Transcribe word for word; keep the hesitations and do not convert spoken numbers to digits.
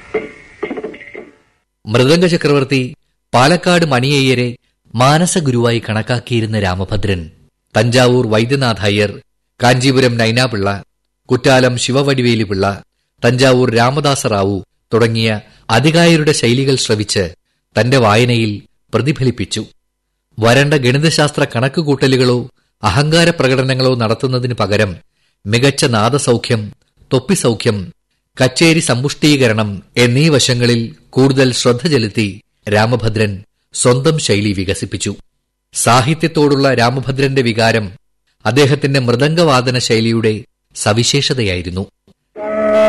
മൃദംഗ ചക്രവർത്തി പാലക്കാട് മണിയയ്യരെ മാനസഗുരുവായി കണക്കാക്കിയിരുന്ന രാമഭദ്രൻ തഞ്ചാവൂർ വൈദ്യനാഥ അയ്യർ, കാഞ്ചീപുരം നൈനാപിള്ള, കുറ്റാലം ശിവവടിവേലി പിള്ള, തഞ്ചാവൂർ രാമദാസറാവു തുടങ്ങിയ അതികായരുടെ ശൈലികൾ ശ്രവിച്ച് തന്റെ വായനയിൽ പ്രതിഫലിപ്പിച്ചു. വരണ്ട ഗണിതശാസ്ത്ര കണക്കുകൂട്ടലുകളോ അഹങ്കാര പ്രകടനങ്ങളോ നടത്തുന്നതിനു പകരം മികച്ച നാദസൗഖ്യം, തൊപ്പിസൗഖ്യം, കച്ചേരി സമ്പുഷ്ടീകരണം എന്നീ വശങ്ങളിൽ കൂടുതൽ ശ്രദ്ധ ചെലുത്തി രാമഭദ്രൻ സ്വന്തം ശൈലി വികസിപ്പിച്ചു. സാഹിത്യത്തോടുള്ള രാമഭദ്രന്റെ വികാരം അദ്ദേഹത്തിന്റെ മൃദംഗവാദന ശൈലിയുടെ സവിശേഷതയായിരുന്നു.